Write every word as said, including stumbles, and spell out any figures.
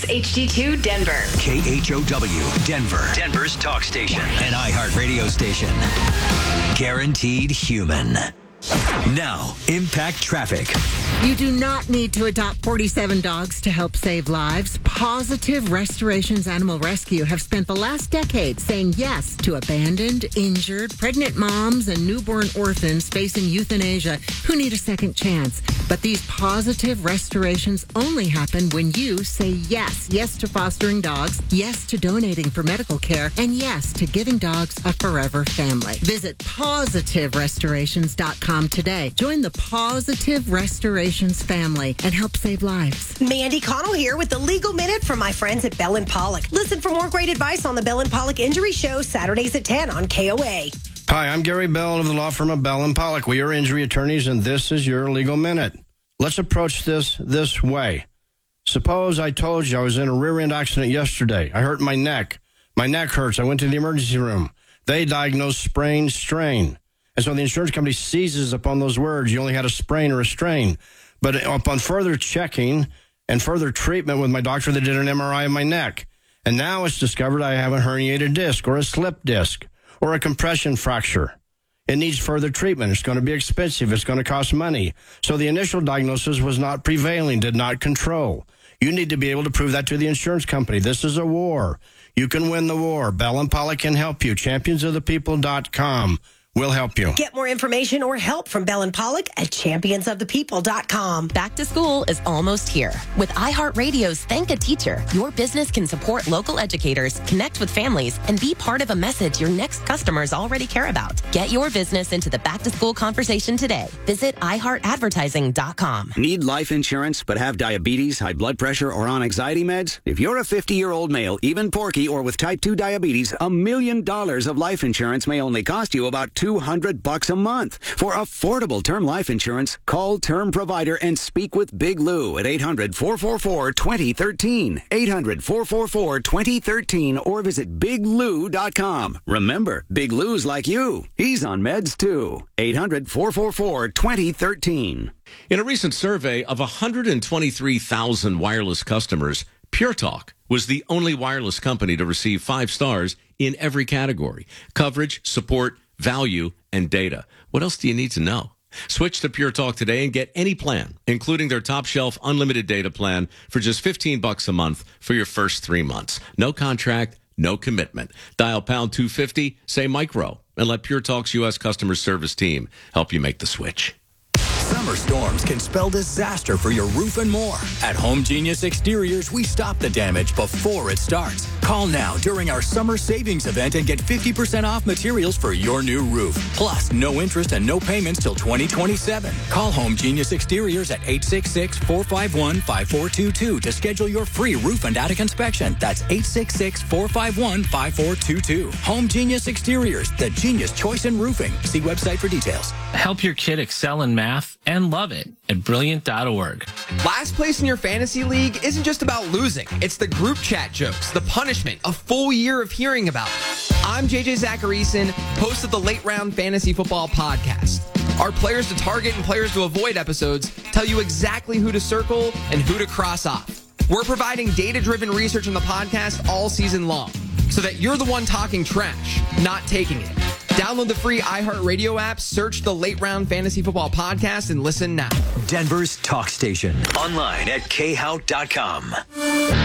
H D two Denver. K H O W Denver. Denver's talk station. An iHeart radio station. Guaranteed human. Now, Impact Traffic. You do not need to adopt forty-seven dogs to help save lives. Positive Restorations Animal Rescue have spent the last decade saying yes to abandoned, injured, pregnant moms and newborn orphans facing euthanasia who need a second chance. But these positive restorations only happen when you say yes. Yes to fostering dogs, yes to donating for medical care, and yes to giving dogs a forever family. Visit positive restorations dot com today. Join the Positive Restorations family and help save lives. Mandy Connell here with the Legal Minute from my friends at Bell and Pollock. Listen for more great advice on the Bell and Pollock Injury Show, Saturdays at ten on K O A. Hi, I'm Gary Bell of the law firm of Bell and Pollock. We are injury attorneys, and this is your Legal Minute. Let's approach this this way. Suppose I told you I was in a rear-end accident yesterday. I hurt my neck. My neck hurts. I went to the emergency room. They diagnosed sprain, strain. And so the insurance company seizes upon those words. You only had a sprain or a strain. But upon further checking and further treatment with my doctor, they did an M R I of my neck. And now it's discovered I have a herniated disc or a slip disc or a compression fracture. It needs further treatment. It's going to be expensive. It's going to cost money. So the initial diagnosis was not prevailing, did not control. You need to be able to prove that to the insurance company. This is a war. You can win the war. Bell and Pollock can help you. champions of the people dot com. We'll help you. Get more information or help from Bell and Pollock at champions of the people dot com. Back to school is almost here. With iHeartRadio's Thank a Teacher, your business can support local educators, connect with families, and be part of a message your next customers already care about. Get your business into the back to school conversation today. Visit i heart advertising dot com. Need life insurance but have diabetes, high blood pressure, or on anxiety meds? If you're a fifty-year-old male, even porky, or with type two diabetes, a million dollars of life insurance may only cost you about two hundred bucks a month. For affordable term life insurance, call Term Provider and speak with Big Lou at eight hundred, four four four, two zero one three, eight hundred, four four four, two zero one three, or visit big lou dot com. Remember, Big Lou's like you. He's on meds too. eight hundred, four four four, two zero one three. In a recent survey of one hundred twenty-three thousand wireless customers, Pure Talk was the only wireless company to receive five stars in every category: coverage, support, value, and data. What else do you need to know? Switch to Pure Talk today and get any plan, including their top shelf unlimited data plan for just fifteen bucks a month for your first three months. No contract, no commitment. Dial pound two fifty, say micro, and let Pure Talk's U S customer service team help you make the switch. Summer storms can spell disaster for your roof and more. At Home Genius Exteriors, we stop the damage before it starts. Call now during our summer savings event and get fifty percent off materials for your new roof. Plus, no interest and no payments till twenty twenty-seven. Call Home Genius Exteriors at eight six six, four five one, five four two two to schedule your free roof and attic inspection. That's eight six six, four five one, five four two two. Home Genius Exteriors, the genius choice in roofing. See website for details. Help your kid excel in math and love it at brilliant dot org. Last place in your fantasy league isn't just about losing. It's the group chat jokes, the punishment, a full year of hearing about it. I'm J J Zacharyson, host of the Late Round Fantasy Football Podcast. Our players to target and players to avoid episodes tell you exactly who to circle and who to cross off. We're providing data-driven research on the podcast all season long so that you're the one talking trash, not taking it. Download the free iHeartRadio app, search the Late Round Fantasy Football Podcast, and listen now. Denver's talk station. Online at k hout dot com.